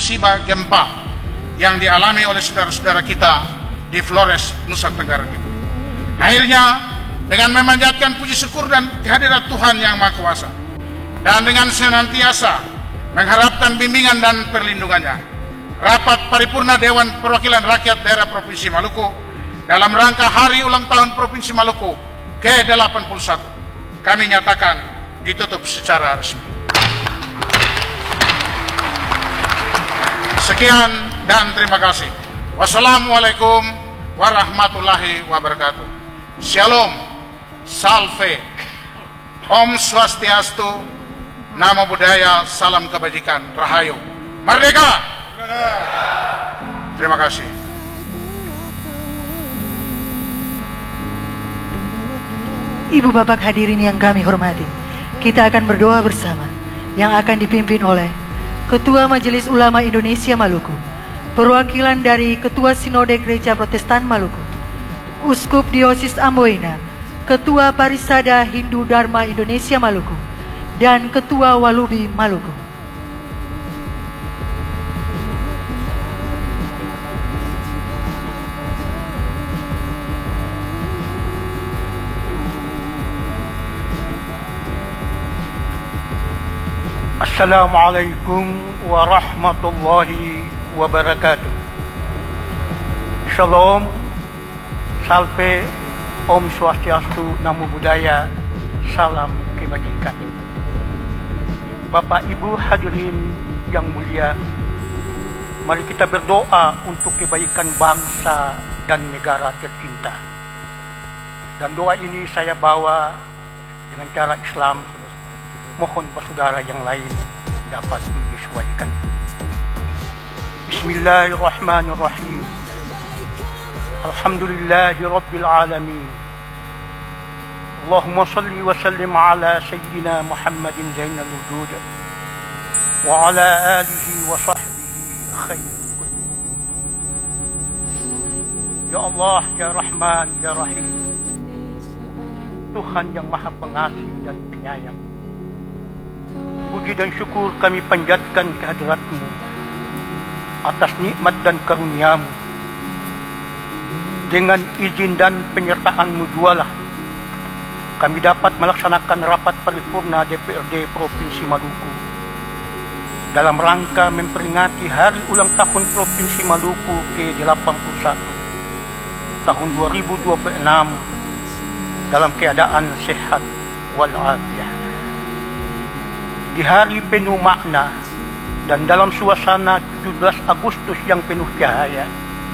musibah gempa yang dialami oleh saudara-saudara kita di Flores, Nusa Tenggara Timur. Akhirnya, dengan memanjatkan puji syukur dan kehadirat Tuhan Yang Maha Kuasa, dan dengan senantiasa mengharapkan bimbingan dan perlindungannya, rapat paripurna Dewan Perwakilan Rakyat Daerah Provinsi Maluku dalam rangka Hari Ulang Tahun Provinsi Maluku ke-81 kami nyatakan ditutup secara resmi. Sekian dan terima kasih. Wassalamualaikum warahmatullahi wabarakatuh. Shalom, salve, Om Swastiastu, Namo Buddhaya, salam kebajikan, Rahayu, Merdeka! Terima kasih. Ibu bapak hadirin yang kami hormati, kita akan berdoa bersama yang akan dipimpin oleh Ketua Majelis Ulama Indonesia Maluku, perwakilan dari Ketua Sinode Gereja Protestan Maluku, Uskup Diosis Amboina, Ketua Parisada Hindu Dharma Indonesia Maluku, dan Ketua Walubi Maluku. Assalamualaikum warahmatullahi wabarakatuh. Shalom, salve, Om Swastiastu, Namo Buddhaya, salam kebajikan. Bapak Ibu hadirin yang mulia, mari kita berdoa untuk kebaikan bangsa dan negara tercinta. Dan doa ini saya bawa dengan cara Islam. Mohon saudara yang lain dapat menyesuaikan. Bismillahirrahmanirrahim. Alhamdulillahi Rabbil Alamin. Allahumma salli wa sallim ala Sayyidina Muhammadin Zainal Wujud wa ala alihi wa sahbihi khairul qulub. Ya Allah, Ya Rahman, Ya Rahim, Tuhan yang Maha Pengasih dan Penyayang, puji dan syukur kami panjatkan kehadirat-Mu atas nikmat dan karunia-Mu. Dengan izin dan penyertaan-Mu jualah kami dapat melaksanakan rapat paripurna DPRD Provinsi Maluku dalam rangka memperingati Hari Ulang Tahun Provinsi Maluku ke-81 tahun 2026 dalam keadaan sehat walafiat. Di hari penuh makna dan dalam suasana 17 Agustus yang penuh cahaya,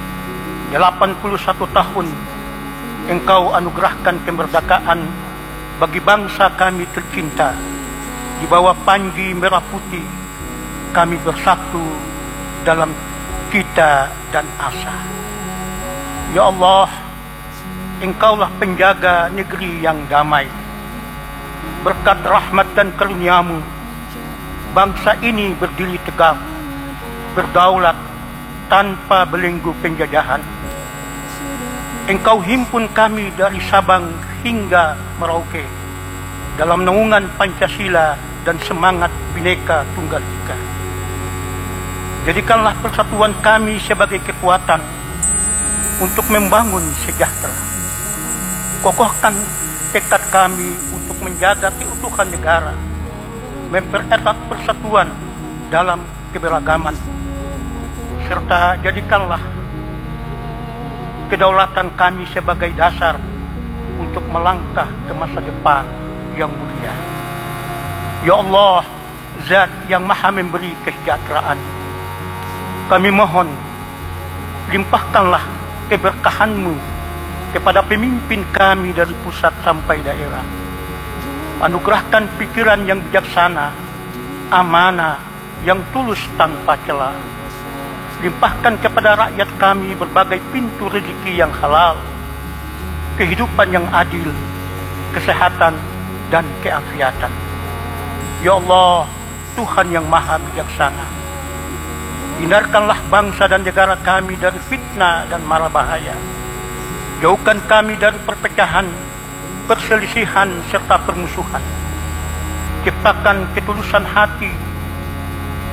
81 tahun Engkau anugerahkan kemerdekaan bagi bangsa kami tercinta. Di bawah panji merah putih kami bersatu dalam cita dan asa. Ya Allah, Engkaulah penjaga negeri yang damai. Berkat rahmat dan karunia-Mu, bangsa ini berdiri tegak, berdaulat tanpa belenggu penjajahan. Engkau himpun kami dari Sabang hingga Merauke dalam naungan Pancasila dan semangat Bhinneka Tunggal Ika. Jadikanlah persatuan kami sebagai kekuatan untuk membangun sejahtera. Kokohkan tekad kami untuk menjaga keutuhan negara, mempererat persatuan dalam keberagaman, serta jadikanlah kedaulatan kami sebagai dasar untuk melangkah ke masa depan yang mulia. Ya Allah, Zat yang Maha memberi kesejahteraan, kami mohon limpahkanlah keberkahan-Mu kepada pemimpin kami dari pusat sampai daerah. Anugerahkan pikiran yang bijaksana, amanah, yang tulus tanpa celah. Limpahkan kepada rakyat kami berbagai pintu rezeki yang halal, kehidupan yang adil, kesehatan, dan keafiatan. Ya Allah, Tuhan yang Maha Bijaksana, hindarkanlah bangsa dan negara kami dari fitnah dan mara bahaya. Jauhkan kami dari perpecahan, perselisihan, serta permusuhan. Ciptakan ketulusan hati,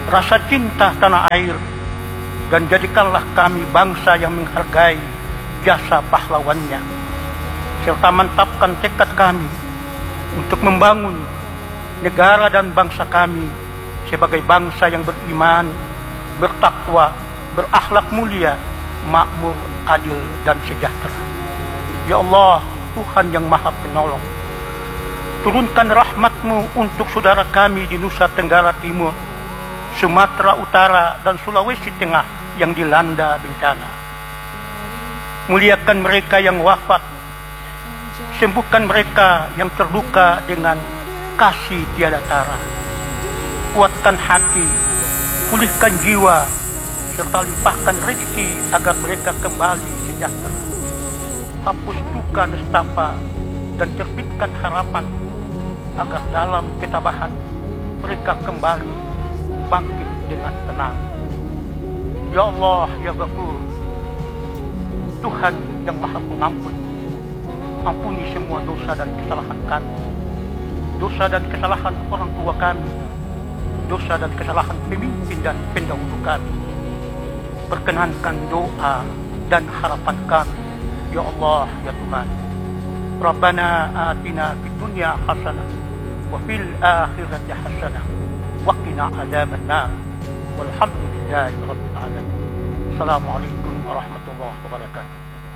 rasa cinta tanah air, dan jadikanlah kami bangsa yang menghargai jasa pahlawannya, serta mantapkan tekad kami untuk membangun negara dan bangsa kami sebagai bangsa yang beriman, bertakwa, berakhlak mulia, makmur, adil, dan sejahtera. Ya Allah, Tuhan yang Maha Penolong, turunkan rahmat-Mu untuk saudara kami di Nusa Tenggara Timur, Sumatera Utara, dan Sulawesi Tengah yang dilanda bencana. Muliakan mereka yang wafat, sembuhkan mereka yang terluka dengan kasih tiada tara. Kuatkan hati, pulihkan jiwa, serta limpahkan rezeki agar mereka kembali sejahtera. Hapus duka nestapa dan terbitkan harapan agar dalam ketabahan mereka kembali bangkit dengan tenang. Ya Allah, ya Ghafur, Tuhan yang Maha Pengampun, ampuni semua dosa dan kesalahan kami, dosa dan kesalahan orang tua kami, dosa dan kesalahan pemimpin dan pendahulu kami. Perkenankan doa dan harapan kami, ya Allah, ya Tuhan. Rabbana atina fid dunya hasanah wa fil akhirati hasanah wa qina adzabannar. Walhamdulillahi rabbil alamin. Assalamualaikum warahmatullahi wabarakatuh.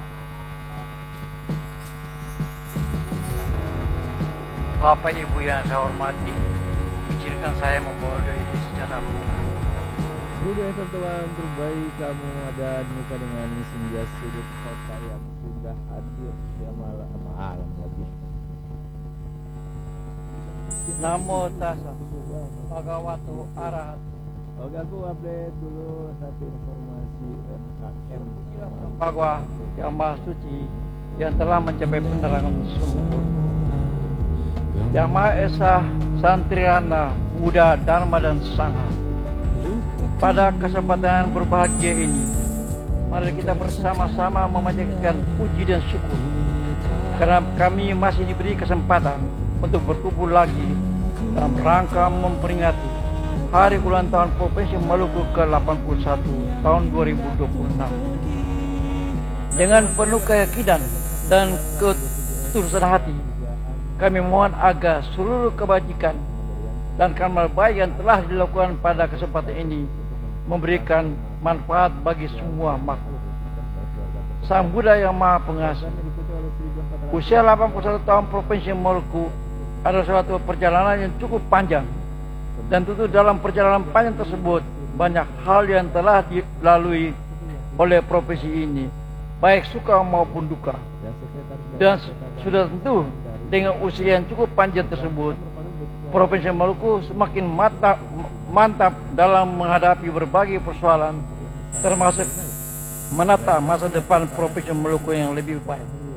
Bapak Ibu yang saya hormati, izinkan saya membawa diri secara Budaya teman terbaik, kamu ada di muka dengan senja sudut kota yang sudah hadir ya malam lagi. Namo tassa bhagavato arahato. Oke, aku update dulu satu informasi MKM Bahwa yang Maha Suci yang telah mencapai penerangan sempurna, yang Maha Esa, Santriana, Buddha, Dharma, dan Sangha. Pada kesempatan yang berbahagia ini, mari kita bersama-sama memanjatkan puji dan syukur karena kami masih diberi kesempatan untuk berkumpul lagi dalam rangka memperingati Hari Ulang Tahun Provinsi Maluku ke-81 tahun 2026. Dengan penuh keyakinan dan ketulusan hati, kami mohon agar seluruh kebajikan dan amal baik yang telah dilakukan pada kesempatan ini memberikan manfaat bagi semua makhluk. Sang Buddha yang Maha Pengasih, usia 81 tahun Provinsi Maluku adalah suatu perjalanan yang cukup panjang, dan tentu dalam perjalanan panjang tersebut banyak hal yang telah dilalui oleh provinsi ini, baik suka maupun duka. Dan sudah tentu dengan usia yang cukup panjang tersebut, Provinsi Maluku semakin mantap dalam menghadapi berbagai persoalan, termasuk menata masa depan Provinsi Maluku yang lebih baik.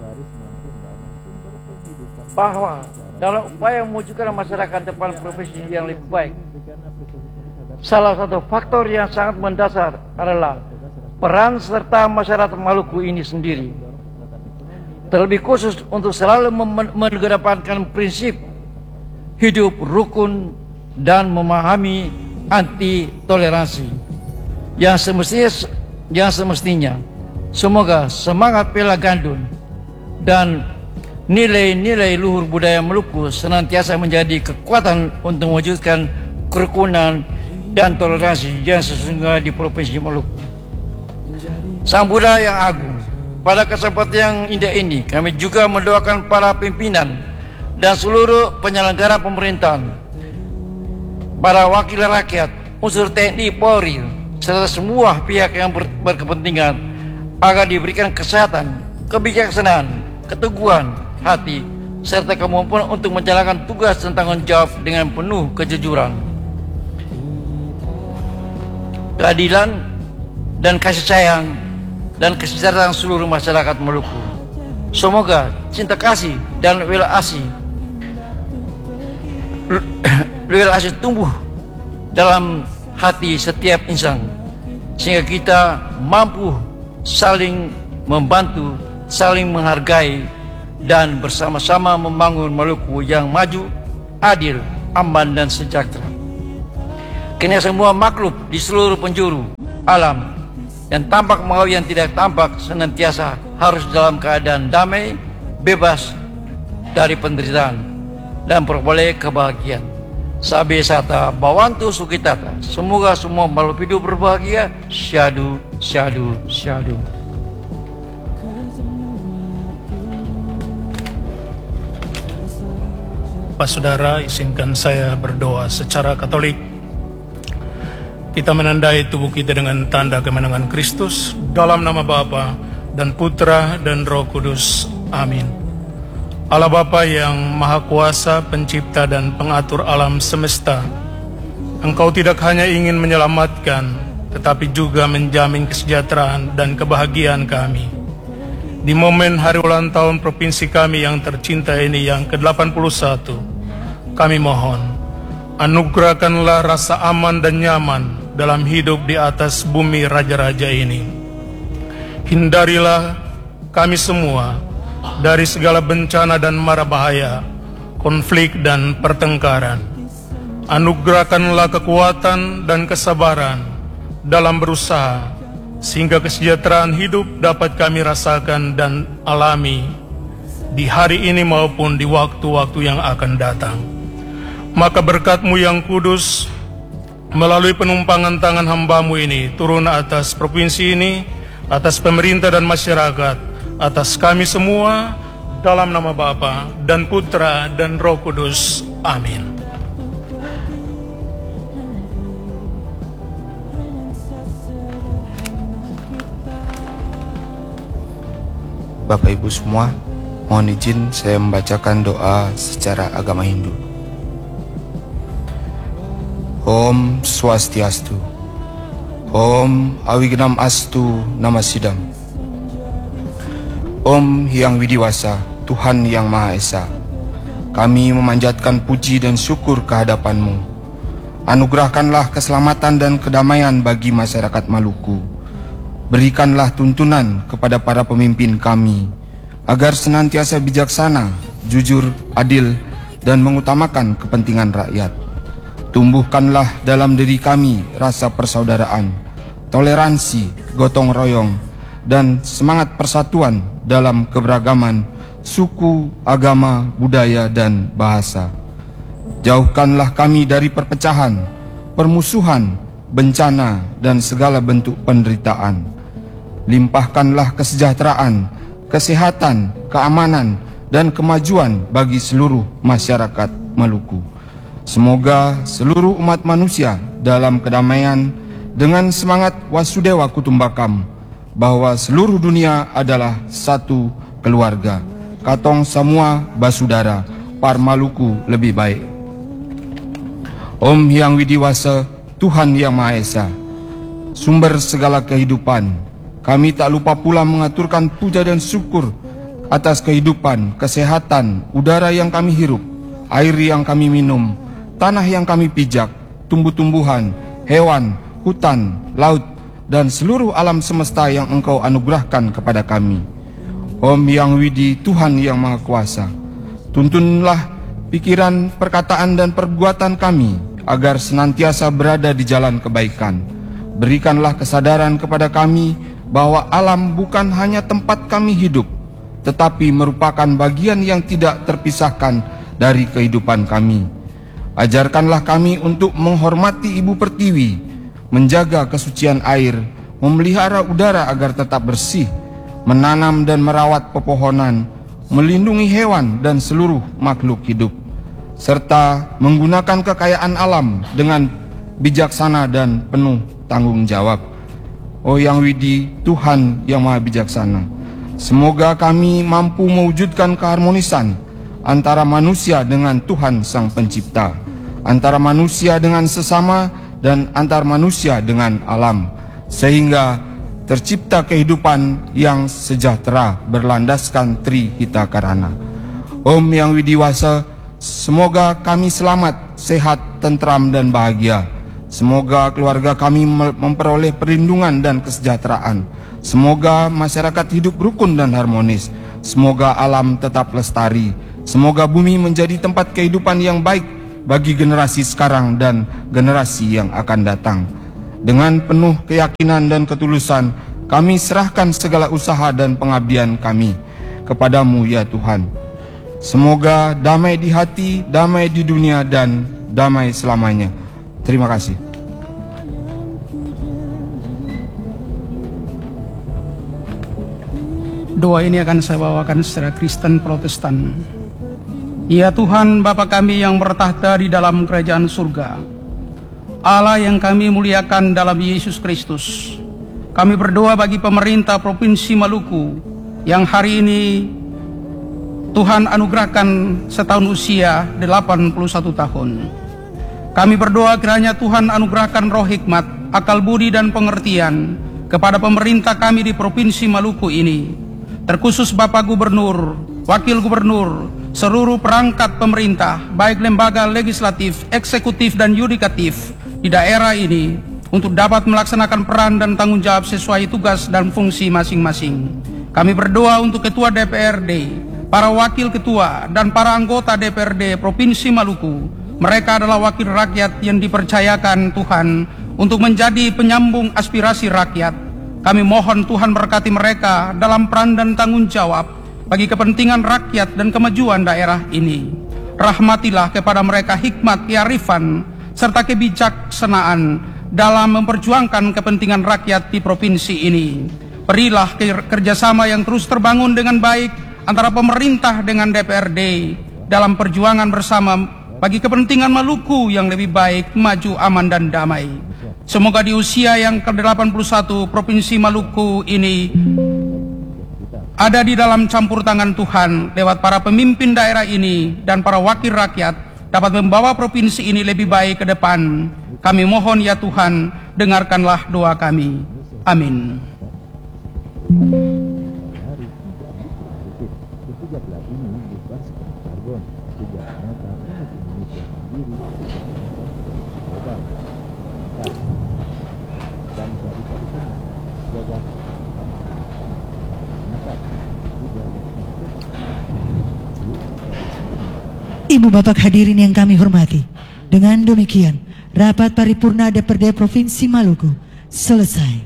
Bahwa dalam upaya mewujudkan masyarakat depan provinsi yang lebih baik, salah satu faktor yang sangat mendasar adalah peran serta masyarakat Maluku ini sendiri. Terlebih khusus untuk selalu mengedepankan prinsip hidup rukun dan memahami anti toleransi yang semestinya. Semoga semangat Pela Gandun dan nilai-nilai luhur budaya Maluku senantiasa menjadi kekuatan untuk mewujudkan kerukunan dan toleransi yang sesungguhnya di Provinsi Maluku. Sang Buddha yang agung, pada kesempatan yang indah ini kami juga mendoakan para pimpinan dan seluruh penyelenggara pemerintahan, para wakil rakyat, unsur TNI, Polri, serta semua pihak yang berkepentingan agar diberikan kesehatan, kebijaksanaan, keteguhan hati, serta kemampuan untuk menjalankan tugas dan tanggung jawab dengan penuh kejujuran, keadilan, dan kasih sayang dan kesejahteraan seluruh masyarakat Maluku. Semoga cinta kasih dan welas asih tumbuh dalam hati setiap insan, sehingga kita mampu saling membantu, saling menghargai, dan bersama-sama membangun Maluku yang maju, adil, aman, dan sejahtera. Kini semua makhluk di seluruh penjuru alam, yang tampak maupun yang tidak tampak, senantiasa harus dalam keadaan damai, bebas dari penderitaan, dan peroleh kebahagiaan. Sabi sata bawantu sukitata, semoga semua makhluk hidup berbahagia. Syahdu, syahdu, syahdu. Pak Saudara, izinkan saya berdoa secara Katolik. Kita menandai tubuh kita dengan tanda kemenangan Kristus dalam nama Bapa dan Putra dan Roh Kudus. Amin. Allah Bapa yang Maha Kuasa, pencipta dan pengatur alam semesta, Engkau tidak hanya ingin menyelamatkan, tetapi juga menjamin kesejahteraan dan kebahagiaan kami. Di momen hari ulang tahun provinsi kami yang tercinta ini yang ke-81, kami mohon, anugerahkanlah rasa aman dan nyaman dalam hidup di atas bumi raja-raja ini. Hindarilah kami semua dari segala bencana dan mara bahaya, konflik dan pertengkaran. Anugerahkanlah kekuatan dan kesabaran dalam berusaha, sehingga kesejahteraan hidup dapat kami rasakan dan alami di hari ini maupun di waktu-waktu yang akan datang. Maka berkat-Mu yang kudus melalui penumpangan tangan hamba-Mu ini turun atas provinsi ini, atas pemerintah dan masyarakat, atas kami semua, dalam nama Bapa dan Putra dan Roh Kudus. Amin. Bapak Ibu semua, mohon izin saya membacakan doa secara agama Hindu. Om Swastiastu, Om Awignam Astu Namasidam, Om Hyang Widiwasa, Tuhan Yang Maha Esa. Kami memanjatkan puji dan syukur kehadapan-Mu. Anugerahkanlah keselamatan dan kedamaian bagi masyarakat Maluku. Berikanlah tuntunan kepada para pemimpin kami, agar senantiasa bijaksana, jujur, adil, dan mengutamakan kepentingan rakyat. Tumbuhkanlah dalam diri kami rasa persaudaraan, toleransi, gotong royong, dan semangat persatuan dalam keberagaman suku, agama, budaya, dan bahasa. Jauhkanlah kami dari perpecahan, permusuhan, bencana, dan segala bentuk penderitaan. Limpahkanlah kesejahteraan, kesehatan, keamanan, dan kemajuan bagi seluruh masyarakat Maluku. Semoga seluruh umat manusia dalam kedamaian dengan semangat Wasudewa Kutumbakam, bahwa seluruh dunia adalah satu keluarga. Katong semua basudara, par Maluku lebih baik. Om Hyang Widiwasa, Tuhan Yang Maha Esa, sumber segala kehidupan, kami tak lupa pula mengaturkan puja dan syukur atas kehidupan, kesehatan, udara yang kami hirup, air yang kami minum, tanah yang kami pijak, tumbuh-tumbuhan, hewan, hutan, laut, dan seluruh alam semesta yang Engkau anugerahkan kepada kami. Om Yang Widi, Tuhan Yang Maha Kuasa, tuntunlah pikiran, perkataan, dan perbuatan kami agar senantiasa berada di jalan kebaikan. Berikanlah kesadaran kepada kami bahwa alam bukan hanya tempat kami hidup, tetapi merupakan bagian yang tidak terpisahkan dari kehidupan kami. Ajarkanlah kami untuk menghormati Ibu Pertiwi, menjaga kesucian air, memelihara udara agar tetap bersih, menanam dan merawat pepohonan, melindungi hewan dan seluruh makhluk hidup, serta menggunakan kekayaan alam dengan bijaksana dan penuh tanggung jawab. Oh Yang Widi, Tuhan Yang Maha Bijaksana, semoga kami mampu mewujudkan keharmonisan antara manusia dengan Tuhan Sang Pencipta, antara manusia dengan sesama, dan antar manusia dengan alam, sehingga tercipta kehidupan yang sejahtera berlandaskan Tri Hita Karana. Om Yang Widiwasa, semoga kami selamat, sehat, tentram, dan bahagia. Semoga keluarga kami memperoleh perlindungan dan kesejahteraan. Semoga masyarakat hidup rukun dan harmonis. Semoga alam tetap lestari. Semoga bumi menjadi tempat kehidupan yang baik bagi generasi sekarang dan generasi yang akan datang. Dengan penuh keyakinan dan ketulusan, kami serahkan segala usaha dan pengabdian kami kepadamu ya Tuhan. Semoga damai di hati, damai di dunia, dan damai selamanya. Terima kasih. Doa ini akan saya bawakan secara Kristen Protestan. Ya Tuhan, Bapa kami yang bertahta di dalam kerajaan surga, Allah yang kami muliakan dalam Yesus Kristus, kami berdoa bagi pemerintah Provinsi Maluku yang hari ini Tuhan anugerahkan setahun usia 81 tahun. Kami berdoa kiranya Tuhan anugerahkan roh hikmat, akal budi dan pengertian kepada pemerintah kami di Provinsi Maluku ini, terkhusus Bapak Gubernur, Wakil Gubernur, seluruh perangkat pemerintah, baik lembaga legislatif, eksekutif, dan yudikatif di daerah ini, untuk dapat melaksanakan peran dan tanggung jawab sesuai tugas dan fungsi masing-masing. Kami berdoa untuk Ketua DPRD, para Wakil Ketua, dan para anggota DPRD Provinsi Maluku. Mereka adalah wakil rakyat yang dipercayakan Tuhan untuk menjadi penyambung aspirasi rakyat. Kami mohon Tuhan berkati mereka dalam peran dan tanggung jawab bagi kepentingan rakyat dan kemajuan daerah ini. Rahmatilah kepada mereka hikmat, kearifan, serta kebijaksanaan dalam memperjuangkan kepentingan rakyat di provinsi ini. Berilah kerjasama yang terus terbangun dengan baik antara pemerintah dengan DPRD dalam perjuangan bersama bagi kepentingan Maluku yang lebih baik, maju, aman, dan damai. Semoga di usia yang ke-81 Provinsi Maluku ini ada di dalam campur tangan Tuhan lewat para pemimpin daerah ini dan para wakil rakyat dapat membawa provinsi ini lebih baik ke depan. Kami mohon ya Tuhan, dengarkanlah doa kami. Amin. Ibu bapak hadirin yang kami hormati, dengan demikian rapat paripurna DPRD Provinsi Maluku selesai.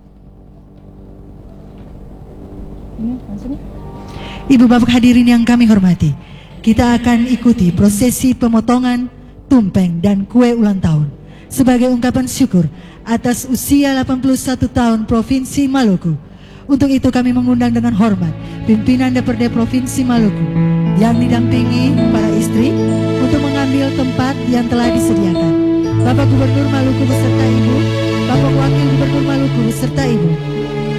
Ibu bapak hadirin yang kami hormati, kita akan ikuti prosesi pemotongan tumpeng dan kue ulang tahun sebagai ungkapan syukur atas usia 81 tahun Provinsi Maluku. Untuk itu kami mengundang dengan hormat pimpinan DPRD Provinsi Maluku yang didampingi para istri untuk mengambil tempat yang telah disediakan. Bapak Gubernur Maluku beserta Ibu, Bapak Wakil Gubernur Maluku beserta Ibu,